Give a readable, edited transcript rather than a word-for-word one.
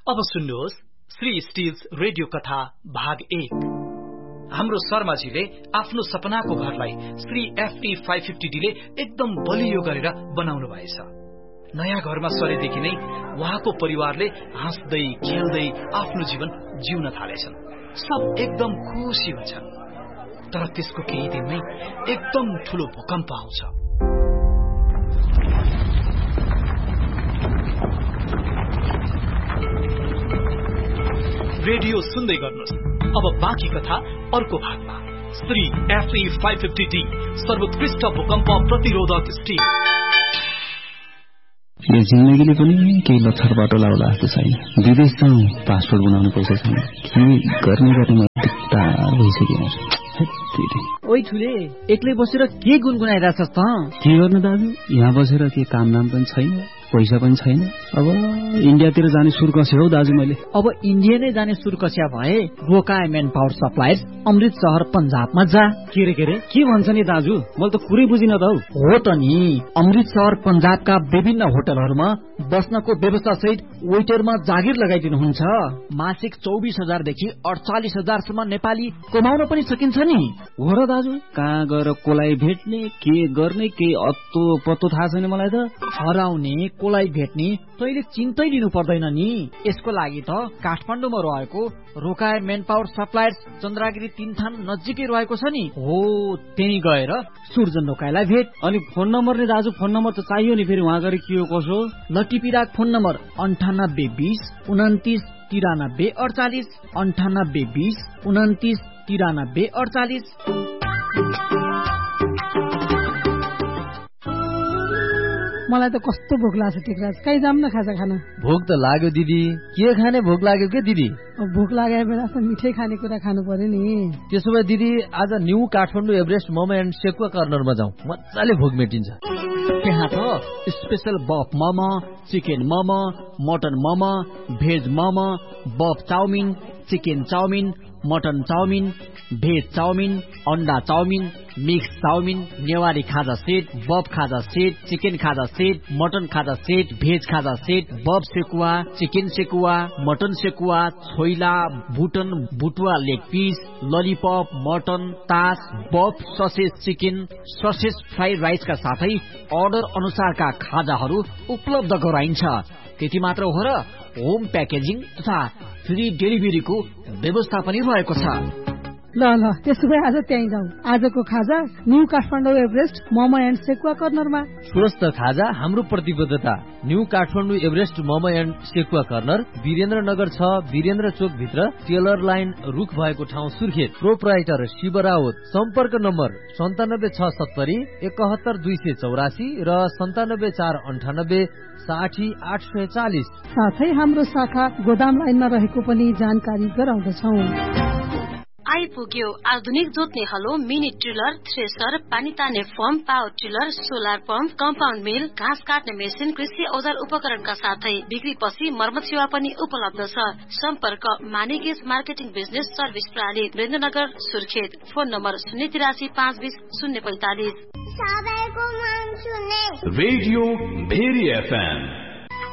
अब सुन्नुहोस् Shri stills radio कथा भाग 1। हाम्रो शर्माजीले आफ्नो सपनाको घरलाई श्री FE 550D ले एकदम बलियो गरेर बनाउनु भएछ। नयाँ घरमा सरेदेखि नै उहाँको परिवारले हाँस्दै खेल्दै आफ्नो जीवन जिउन थालेछन्। सब एकदम खुसी हुन्छन्। तर त्यसको केही दिनमै एकदम ठूलो भूकम्प आउँछ। रेडियो सुन्दै गर्नुहोस्। अब बाँकी कथा अर्को भागमा। श्री FE 550D सर्वोत्कृष्ट भूकम्प प्रतिरोधक स्टिल। यो जिन्दगीले पनि केही लक्षण बाटो लाउला जस्तो छैन। विदेश जाउँ, पासपोर्ट बनाउनु पैसा छैन। के गर्ने म दिक्दार भइसक्यो। ओइ ठुले, एक्लै बसेर के गुनगुनाइरहेछस् त? के गर्नु दाजु, यहाँ बसेर के काम नाम पनि छैन, पैसा पनि छैन। अब इन्डियातिर जाने सुर कस्यो हौ दाजु मैले। अब इन्डिया नै जाने सुर कस्या भए रोकाए मेन पावर सप्लायर्स अमृतसर पंजाबमा जा। के भन्छ नि दाजु, मैले त कुरै बुझिन त हौ। हो त नि, अमृतसर पंजाबका विभिन्न होटलहरूमा बस्नको व्यवस्था सहित वेटरमा जागिर लगाइदिनुहुन्छ। मासिक 24,000 देखि 48,000 सम्म नेपाली कमाउन पनि सकिन्छ नि। हो र दाजु, कहाँ गएर कोलाई भेट्ने, के गर्ने, के अत्तो पत्तो थाहा छैन मलाई त। हराउने कोलाई भेट्ने तैले चिन्तै लिनु पर्दैन नि। यसको लागि त काठमाडौँमा रहेको रोकाए मेन पावर सप्लायर्स चन्द्रगिरी 3 थान नजिकै रहेको छ नि। हो, त्यही गएर सुर्जन रोकाएलाई भेट। अनि फोन नम्बर नि दाजु, फोन नम्बर त चाहियो नि। फेरि उहाँ गएर के हो कसो? लटिपिराक फोन नम्बर 9820 29 93 48 9820 29 93 48। मलाई त कस्तो भोक लाग्छ टेकराज, कहीँ जाम न खाजा खान। भोक त लाग्यो दिदी, के खाने भोक लाग्यो के दिदी? भोक लागेको बेला त मिठै खाने कुरा खानु पर्यो नि। त्यसो भए दिदी आज new Kathmandu Everest momo and sekuwa कर्नरमा जाउँ, मजाले भोक मेटिन्छ। त्यहाँ त स्पेशल बफ momo, chicken momo, mutton momo, veg momo, बफ chowmein, chicken chowmein, mutton chowmein, veg chowmein, अन्डा चाउमिन, मिक्स चाउमिन, नेवारी खाजा सेट, बफ खाजा सेट, चिकन खाजा सेट, मटन खाजा सेट, भेज खाजा सेट, बफ sekuwa, chicken sekuwa, mutton sekuwa, choila, बुटन बुटुवा leg piece, lollipop, mutton, तास, बफ ससेज चिकन, ससेज फ्राइड राइसका साथै order अनुसारका खाजाहरू उपलब्ध गराइन्छ। त्यति मात्र हो र, होम प्याकेजिङ तथा फ्री डेलिभरीको व्यवस्था पनि रहेको छ। ल त्यसो भए आज त्यहीँ जाउँ। आजको खाजा new Kathmandu Everest momo and sekuwa कर्नरमा। स्वस्थ खाजा हाम्रो प्रतिबद्धता। New Kathmandu Everest momo and sekuwa corner Birendranagar 6 Birendra चोक भित्र, टेलर लाइन रुख भएको ठाउँ सुर्खेत। प्रोप्राइटर शिव राउत। सम्पर्क नम्बर 97670 71 284 र 97498 60 840। साथै हाम्रो शाखा गोदाम लाइनमा रहेको पनि जानकारी गराउँदछौ। आइपुग्यो आधुनिक जोत्ने हलो, मिनी ट्रिलर, थ्रेसर, पानी तान्ने form, power ट्रिलर, solar pump, compound मिल, घाँस काट्ने मेसिन, कृषि औजार उपकरणका साथै बिक्रीपछि मर्मत सेवा पनि उपलब्ध छ। सम्पर्क मानिगेज मार्केटिङ बिजनेस सर्भिस प्रणाली, Birendranagar Surkhet. Phone number 083 520 045। Radio very FM